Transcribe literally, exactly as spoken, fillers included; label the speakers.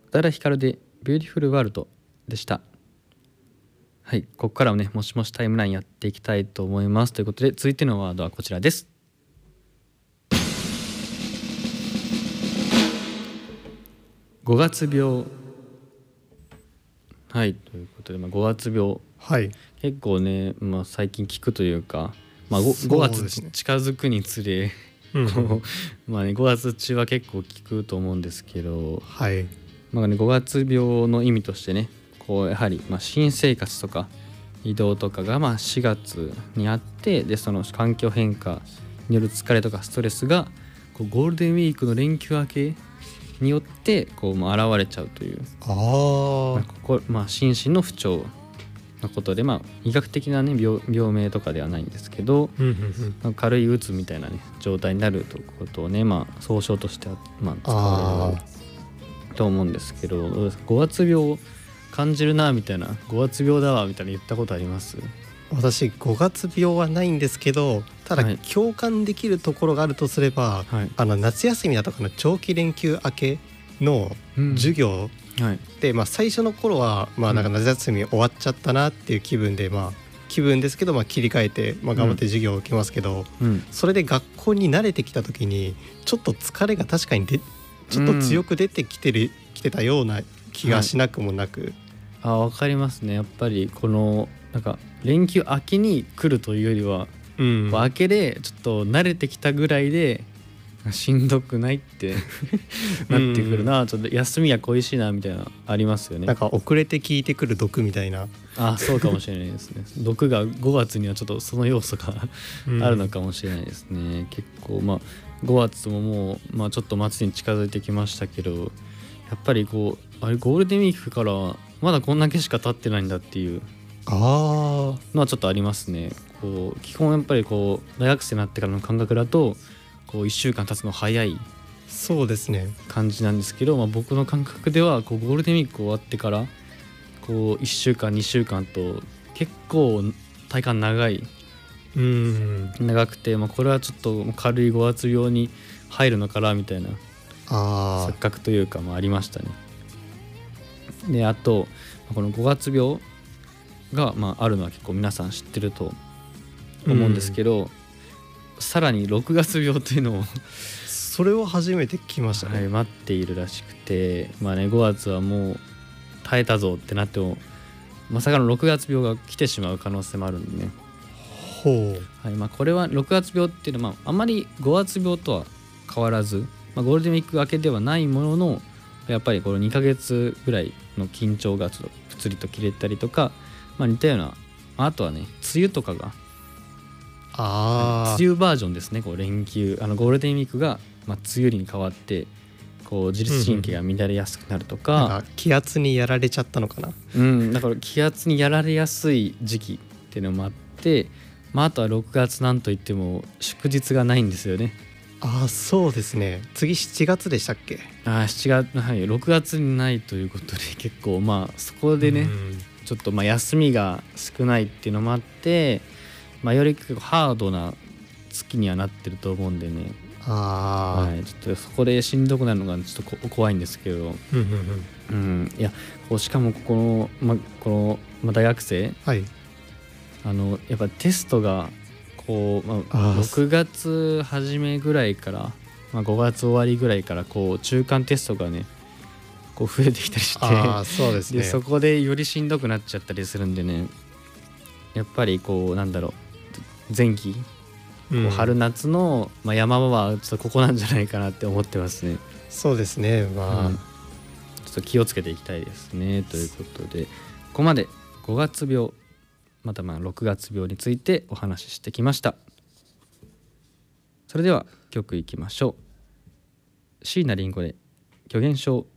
Speaker 1: 宇多田ヒカルでビューティフルワールドでした。はい、ここからはねもしもしタイムラインやっていきたいと思います。ということで続いてのワードはこちらです。ごがつ病。はい、ということで、まあ、ごがつ病、
Speaker 2: はい、
Speaker 1: 結構ね、まあ、最近聞くというか、まあ、5, 5月近づくにつれ、こうまあね、ごがつ中は結構聞くと思うんですけど、
Speaker 2: はい
Speaker 1: まあね、ごがつ病の意味としてねこうやはりまあ新生活とか移動とかがまあしがつにあって、でその環境変化による疲れとかストレスがこうゴールデンウィークの連休明けによってこうまあ現れちゃうという、
Speaker 2: あ、
Speaker 1: まあここまあ、心身の不調のことで、まあ、医学的な、ね、病, 病名とかではないんですけど、まあ、軽いうつみたいな、ね、状態になるということをね、まあ、総称としては、まあ、使われると思うんですけど、ごがつ病感じるなみたいな、ごがつ病だわみたいな言ったことあります？
Speaker 2: 私ごがつ病はないんですけど、ただ共感できるところがあるとすれば、はい、あの夏休みだとかの長期連休明けの授業で、うん、まあ、最初の頃はまあなんか夏休み終わっちゃったなっていう気分で、まあ気分ですけど、まあ切り替えて、まあ、頑張って授業を受けますけど、うん、それで学校に慣れてきた時にちょっと疲れが確かにでちょっと強く出てきてる、うん、きてたような気がしなくもなく、
Speaker 1: はい、あ、分かりますね。やっぱりこのなんか連休明けに来るというよりは、うん、明けでちょっと慣れてきたぐらいでしんどくないってなってくるな、うん、ちょっと休みが恋しいなみたいなありますよね。
Speaker 2: なんか遅れて効いてくる毒みたいな。
Speaker 1: あ、そうかもしれないですね。毒がごがつにはちょっとその要素があるのかもしれないですね、うん、結構まあごがつももう、まあ、ちょっと末に近づいてきましたけど、やっぱりこうあれゴールデンウィークからまだこんだけしか経ってないんだっていうのはちょっとありますね。こう基本やっぱりこう大学生になってからの感覚だとこういっしゅうかん経つの早い
Speaker 2: そうですね
Speaker 1: 感じなんですけど、まあ、僕の感覚ではこうゴールデンウィーク終わってからこういっしゅうかんにしゅうかんと結構体感長い、うん、長くて、まあ、これはちょっと軽いごがつ病に入るのかなみたいな錯覚というか、まあ、ありましたね。であとこのごがつ病が、まあ、あるのは結構皆さん知ってると思うんですけど、うん、さらにろくがつ病というのを
Speaker 2: それは初めて聞きましたね、
Speaker 1: はい、待っているらしくて、まあね、ごがつはもう耐えたぞってなってもまさかのろくがつ病が来てしまう可能性もあるんでね。
Speaker 2: ほう、
Speaker 1: はい、まあ、これはろくがつ病っていうのは、まあ、あまりごがつ病とは変わらず、まあ、ゴールデンウィーク明けではないもののやっぱりこのにかげつぐらいの緊張がちょっとぷつりと切れたりとか、まあ、似たような、あとはね梅雨とかが
Speaker 2: あ
Speaker 1: 梅雨バージョンですね。こう連休あのゴールデンウィークが、まあ、梅雨に変わってこう自律神経が乱れやすくなるとか、うんうん、
Speaker 2: なんか気圧にやられちゃったのかな、
Speaker 1: うん、だから気圧にやられやすい時期っていうのもあって、まあ、あとはろくがつなんといっても祝日がないんですよね。
Speaker 2: ああ、そうですね。次しちがつでしたっけ？
Speaker 1: あ、しちがつ、はい、ろくがつにないということで結構まあそこでね、うん、ちょっとまあ休みが少ないっていうのもあって、まあ、より結構ハードな月にはなってると思うんでね。
Speaker 2: あ、
Speaker 1: はい、ちょっとそこでしんどくなるのがちょっと怖いんですけど、うん、いやこうしかもここの、ま、この、ま、大学生、
Speaker 2: はい、
Speaker 1: あのやっぱテストがこう、まあ、ろくがつ初めぐらいから、まあ、ごがつ終わりぐらいからこう中間テストがねこう増えてきたりして、
Speaker 2: あ、そうですね、
Speaker 1: でそこでよりしんどくなっちゃったりするんでね、やっぱりこうなんだろう前期こう春夏の、まあ、山場はちょっとここなんじゃないかなって思ってますね。
Speaker 2: そうですね、まあ、うん、ちょ
Speaker 1: っと気をつけていきたいですね。ということでここまでごがつ病またまあろくがつ病についてお話ししてきました。それでは曲いきましょう。椎名林檎で虚言症。